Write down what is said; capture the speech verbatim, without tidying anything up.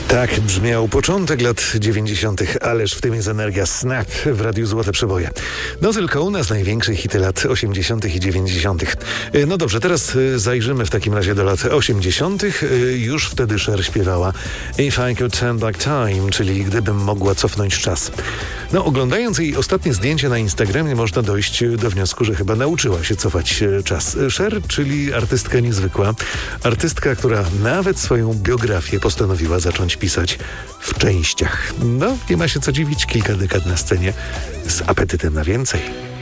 Tak brzmiał początek lat dziewięćdziesiątych, ależ w tym jest energia Snap w Radiu Złote Przeboje. No tylko u nas największe hity lat osiemdziesiątych i dziewięćdziesiątych. No dobrze, teraz zajrzymy w takim razie do lat osiemdziesiątych. Już wtedy Cher śpiewała If I Could Turn Back Time, czyli gdybym mogła cofnąć czas. No oglądając jej ostatnie zdjęcie na Instagramie można dojść do wniosku, że chyba nauczyła się cofać czas. Cher, czyli artystka niezwykła. Artystka, która nawet swoją biografię postanowiła zacząć pisać w częściach. No, nie ma się co dziwić, kilka dekad na scenie z apetytem na więcej.